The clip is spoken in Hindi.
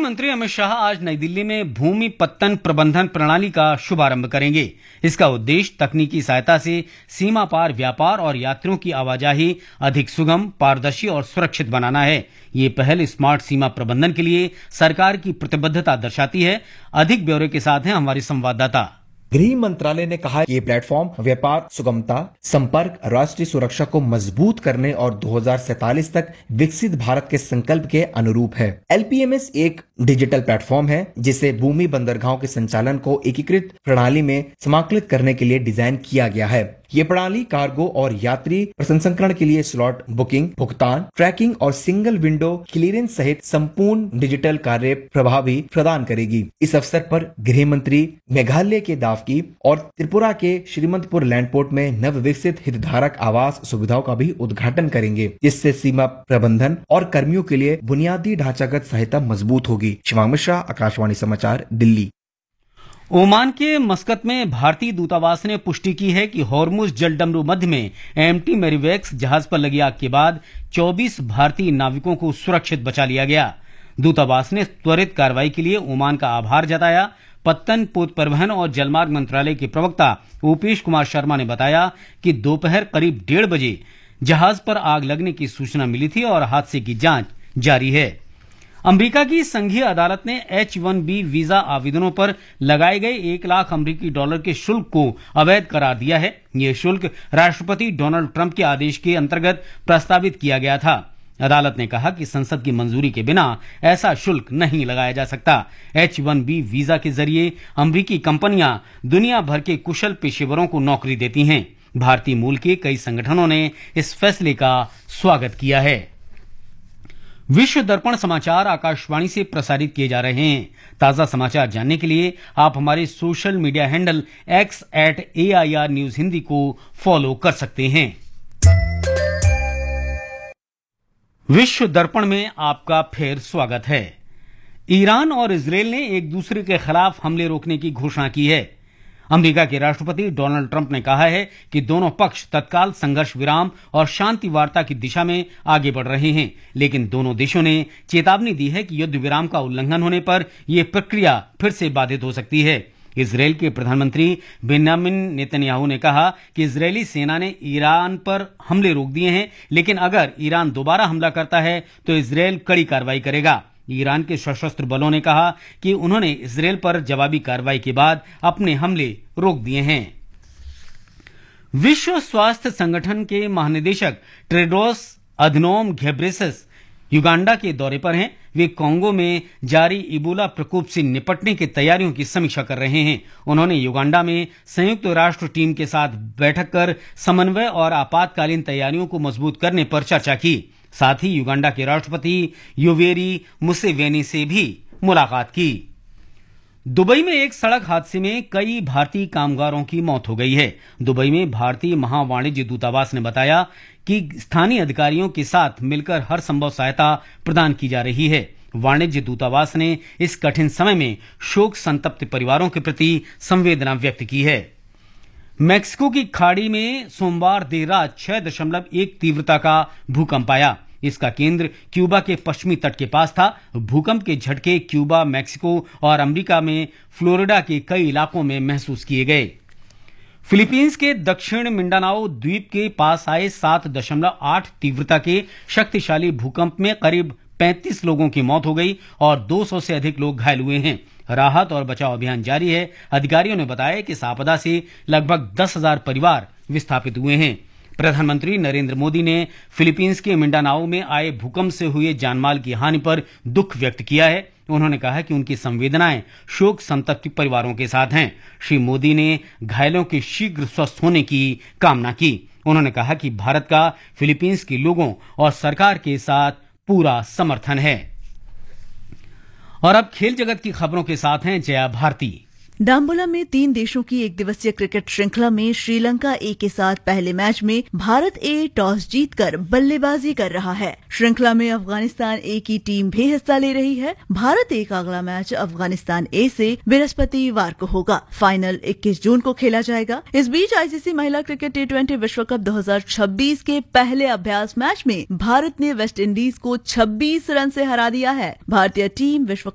मंत्री अमित शाह आज नई दिल्ली में भूमि पत्तन प्रबंधन प्रणाली का शुभारंभ करेंगे। इसका उद्देश्य तकनीकी सहायता से सीमा पार व्यापार और यात्रियों की आवाजाही अधिक सुगम, पारदर्शी और सुरक्षित बनाना है। ये पहल स्मार्ट सीमा प्रबंधन के लिए सरकार की प्रतिबद्धता दर्शाती है। अधिक ब्यौरे के साथ हैं हमारे संवाददाता। गृह मंत्रालय ने कहा कि ये प्लेटफॉर्म व्यापार, सुगमता, संपर्क, राष्ट्रीय सुरक्षा को मजबूत करने और 2047 तक विकसित भारत के संकल्प के अनुरूप है। LPMS एक डिजिटल प्लेटफॉर्म है जिसे भूमि बंदरगाहों के संचालन को एकीकृत प्रणाली में समाकलित करने के लिए डिजाइन किया गया है। ये प्रणाली कार्गो और यात्री प्रसंस्करण के लिए स्लॉट बुकिंग, भुगतान, ट्रैकिंग और सिंगल विंडो क्लियरेंस सहित संपूर्ण डिजिटल कार्य प्रभावी प्रदान करेगी। इस अवसर पर गृह मंत्री मेघालय के दावकी और त्रिपुरा के श्रीमंतपुर लैंडपोर्ट में नव विकसित हितधारक आवास सुविधाओं का भी उद्घाटन करेंगे, जिससे सीमा प्रबंधन और कर्मियों के लिए बुनियादी ढांचागत सहायता मजबूत होगी। शिवांग मिश्रा, आकाशवाणी समाचार, दिल्ली। ओमान के मस्कत में भारतीय दूतावास ने पुष्टि की है कि हॉर्मुज जलडमरू मध्य में MT मेरीवेक्स जहाज पर लगी आग के बाद 24 भारतीय नाविकों को सुरक्षित बचा लिया गया। दूतावास ने त्वरित कार्रवाई के लिए ओमान का आभार जताया। पत्तन, पोत परिवहन और जलमार्ग मंत्रालय के प्रवक्ता ओपेश कुमार शर्मा ने बताया कि दोपहर करीब 1:30 बजे जहाज पर आग लगने की सूचना मिली थी और हादसे की जांच जारी है। अमेरिका की संघीय अदालत ने H-1B वीजा आवेदनों पर लगाए गए 1 लाख अमेरिकी डॉलर के शुल्क को अवैध करार दिया है। यह शुल्क राष्ट्रपति डोनाल्ड ट्रंप के आदेश के अंतर्गत प्रस्तावित किया गया था। अदालत ने कहा कि संसद की मंजूरी के बिना ऐसा शुल्क नहीं लगाया जा सकता। H-1B वीजा के जरिए अमेरिकी कंपनियां दुनिया भर के कुशल पेशेवरों को नौकरी देती हैं। भारतीय मूल के कई संगठनों ने इस फैसले का स्वागत किया है। विश्व दर्पण समाचार आकाशवाणी से प्रसारित किए जा रहे हैं। ताजा समाचार जानने के लिए आप हमारे social media handle X @AIR news Hindi को फॉलो कर सकते हैं। विश्व दर्पण में आपका फिर स्वागत है। ईरान और इजरायल ने एक दूसरे के खिलाफ हमले रोकने की घोषणा की है। अमेरिका के राष्ट्रपति डोनाल्ड ट्रंप ने कहा है कि दोनों पक्ष तत्काल संघर्ष विराम और शांति वार्ता की दिशा में आगे बढ़ रहे हैं, लेकिन दोनों देशों ने चेतावनी दी है कि युद्ध विराम का उल्लंघन होने पर यह प्रक्रिया फिर से बाधित हो सकती है। इजरायल के प्रधानमंत्री बेंजामिन नेतन्याहू ने कहा कि इजरायली सेना ने ईरान पर हमले रोक दिए हैं, लेकिन अगर ईरान दोबारा हमला करता है तो इजरायल कड़ी कार्रवाई करेगा। ईरान के सशस्त्र बलों ने कहा कि उन्होंने इजरायल पर जवाबी कार्रवाई के बाद अपने हमले रोक दिए हैं। विश्व स्वास्थ्य संगठन के महानिदेशक टेड्रोस अधनोम घेब्रेयेसस युगांडा के दौरे पर हैं। वे कोंगो में जारी इबोला प्रकोप से निपटने की तैयारियों की समीक्षा कर रहे हैं। उन्होंने युगांडा में संयुक्त राष्ट्र टीम के साथ बैठक कर समन्वय और आपातकालीन तैयारियों को मजबूत करने पर चर्चा की। साथ ही युगांडा के राष्ट्रपति योवेरी मुसेवेनी से भी मुलाकात की। दुबई में एक सड़क हादसे में कई भारतीय कामगारों की मौत हो गई है। दुबई में भारतीय महावाणिज्य दूतावास ने बताया कि स्थानीय अधिकारियों के साथ मिलकर हर संभव सहायता प्रदान की जा रही है। वाणिज्य दूतावास ने इस कठिन समय में शोक संतप्त परिवारों के प्रति संवेदना व्यक्त की है। मैक्सिको की खाड़ी में सोमवार देर रात 6.1 तीव्रता का भूकंप आया। इसका केंद्र क्यूबा के पश्चिमी तट के पास था। भूकंप के झटके क्यूबा, मैक्सिको और अमेरिका में फ्लोरिडा के कई इलाकों में महसूस किए गए। फिलीपींस के दक्षिण मिंडानाओ द्वीप के पास आए 7.8 तीव्रता के शक्तिशाली भूकंप में करीब 35 लोगों की मौत हो गई और 200 से अधिक लोग घायल हुए हैं। राहत और बचाव अभियान जारी है। अधिकारियों ने बताया कि इस आपदा से लगभग 10,000 परिवार विस्थापित हुए हैं। प्रधानमंत्री नरेंद्र मोदी ने फिलीपींस के मिंडानाओ में आए भूकंप से हुए जानमाल की हानि पर दुख व्यक्त किया है। उन्होंने कहा कि उनकी संवेदनाएं शोक संतप्त परिवारों के साथ हैं। श्री मोदी ने घायलों के शीघ्र स्वस्थ होने की कामना की। उन्होंने कहा कि भारत का फिलीपींस के लोगों और सरकार के साथ पूरा समर्थन है। और अब खेल जगत की खबरों के साथ हैं जया भारती। डाम्बोला में 3 देशों की एक दिवसीय क्रिकेट श्रृंखला में श्रीलंका ए के साथ पहले मैच में भारत ए टॉस जीतकर बल्लेबाजी कर रहा है। श्रृंखला में अफगानिस्तान ए की टीम भी हिस्सा ले रही है। भारत ए का अगला मैच अफगानिस्तान ए से बृहस्पतिवार को होगा। फाइनल 21 जून को खेला जाएगा। इस बीच आईसीसी महिला क्रिकेट T20 विश्व कप 2026 के पहले अभ्यास मैच में भारत ने वेस्ट इंडीज को 26 रन से हरा दिया है। भारतीय टीम विश्व